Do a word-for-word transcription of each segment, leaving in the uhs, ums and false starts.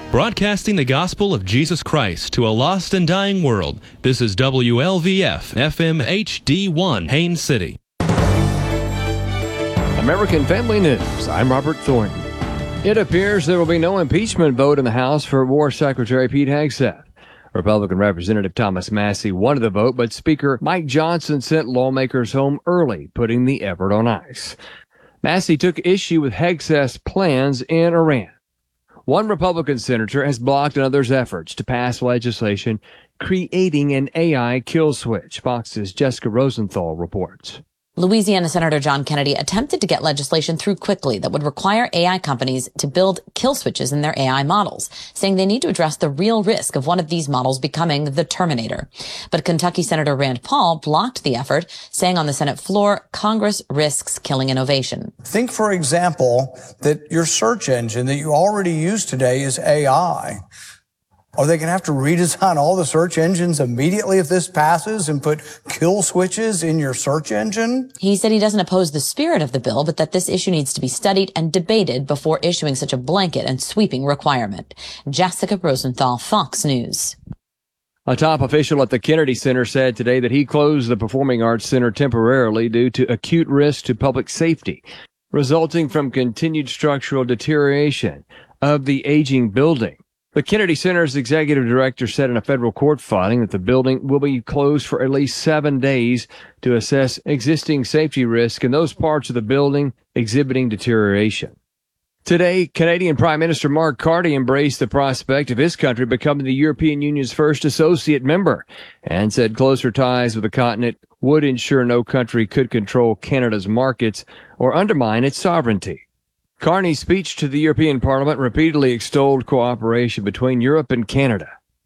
Broadcasting the gospel of Jesus Christ to a lost and dying world, this is W L V F F M H D one, Haines City. American Family News, I'm Robert Thornton. It appears there will be no impeachment vote in the House for War Secretary Pete Hegseth. Republican Representative Thomas Massie wanted the vote, but Speaker Mike Johnson sent lawmakers home early, putting the effort on ice. Massie took issue with Hegseth's plans in Iran. One Republican senator has blocked another's efforts to pass legislation creating an A I kill switch. Fox's Jessica Rosenthal reports. Louisiana Senator John Kennedy attempted to get legislation through quickly that would require A I companies to build kill switches in their A I models, saying they need to address the real risk of one of these models becoming the Terminator. But Kentucky Senator Rand Paul blocked the effort, saying on the Senate floor, Congress risks killing innovation. Think, for example, that your search engine that you already use today is A I. Are they going to have to redesign all the search engines immediately if this passes and put kill switches in your search engine? He said he doesn't oppose the spirit of the bill, but that this issue needs to be studied and debated before issuing such a blanket and sweeping requirement. Jessica Rosenthal, Fox News. A top official at the Kennedy Center said today that he closed the Performing Arts Center temporarily due to acute risk to public safety, resulting from continued structural deterioration of the aging building. The Kennedy Center's executive director said in a federal court filing that the building will be closed for at least seven days to assess existing safety risk in those parts of the building exhibiting deterioration. Today, Canadian Prime Minister Mark Carney embraced the prospect of his country becoming the European Union's first associate member and said closer ties with the continent would ensure no country could control Canada's markets or undermine its sovereignty. Carney's speech to the European Parliament repeatedly extolled cooperation between Europe and Canada.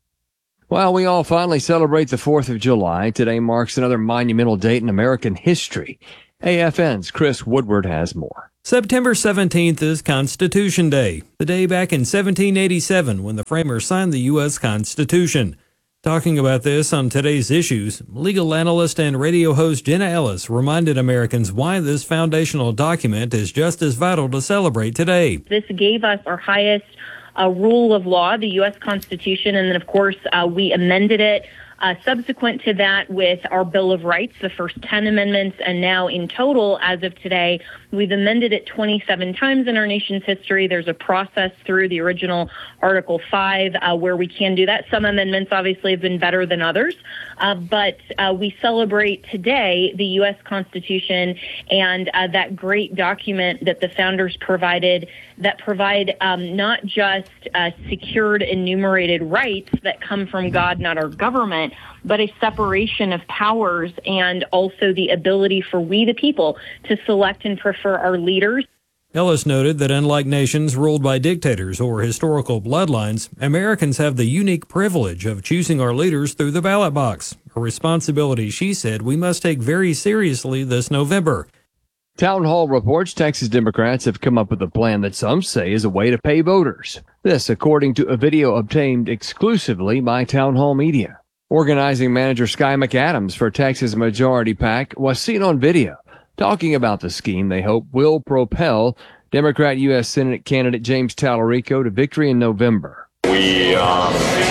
While we all finally celebrate the fourth of July, today marks another monumental date in American history. A F N's Chris Woodward has more. September seventeenth is Constitution Day, the day back in seventeen eighty-seven when the framers signed the U S Constitution. Talking about this on today's issues, legal analyst and radio host Jenna Ellis reminded Americans why this foundational document is just as vital to celebrate today. This gave us our highest uh, rule of law, the U S Constitution, and then, of course, uh, we amended it uh, subsequent to that with our Bill of Rights, the first ten amendments, and now in total, as of today, we've amended it twenty-seven times in our nation's history. There's a process through the original Article five uh, where we can do that. Some amendments obviously have been better than others, uh, but uh, we celebrate today the U S Constitution and uh, that great document that the founders provided that provide um, not just uh, secured enumerated rights that come from God, not our government, but a separation of powers and also the ability for we the people to select and prefer our leaders. Ellis noted that unlike nations ruled by dictators or historical bloodlines, Americans have the unique privilege of choosing our leaders through the ballot box, a responsibility she said we must take very seriously this November. Town Hall reports Texas Democrats have come up with a plan that some say is a way to pay voters. This, according to a video obtained exclusively by Town Hall Media. Organizing manager Sky McAdams for Texas Majority PAC was seen on video talking about the scheme they hope will propel Democrat U S Senate candidate James Tallarico to victory in November. We um,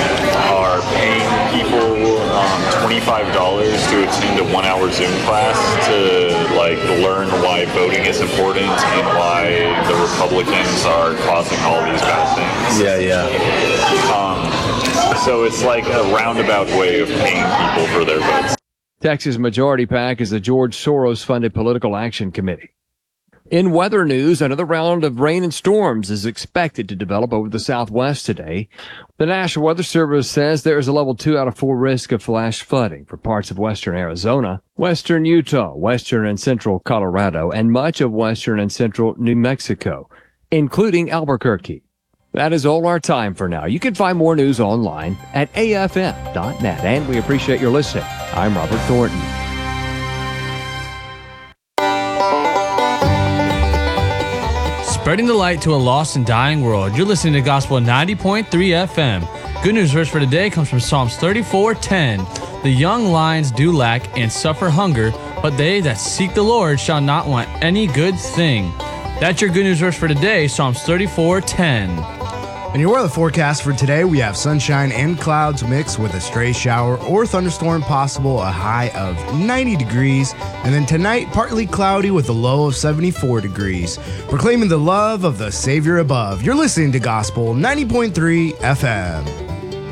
are paying people um, twenty-five dollars to attend a one-hour Zoom class to like learn why voting is important and why the Republicans are causing all these bad things. Yeah, yeah. Um, so it's like a roundabout way of paying people for their votes. Texas Majority PAC is the George Soros-funded political action committee. In weather news, another round of rain and storms is expected to develop over the southwest today. The National Weather Service says there is a level two out of four risk of flash flooding for parts of western Arizona, western Utah, western and central Colorado, and much of western and central New Mexico, including Albuquerque. That is all our time for now. You can find more news online at A F M dot net, and we appreciate your listening. I'm Robert Thornton. Spreading the light to a lost and dying world. You're listening to Gospel ninety point three F M. Good news verse for today comes from Psalms thirty-four ten. The young lions do lack and suffer hunger, but they that seek the Lord shall not want any good thing. That's your good news verse for today, Psalms thirty-four ten. In your weather forecast for today, we have sunshine and clouds mixed with a stray shower or thunderstorm possible, a high of ninety degrees. And then tonight, partly cloudy with a low of seventy-four degrees. Proclaiming the love of the Savior above. You're listening to Gospel ninety point three F M.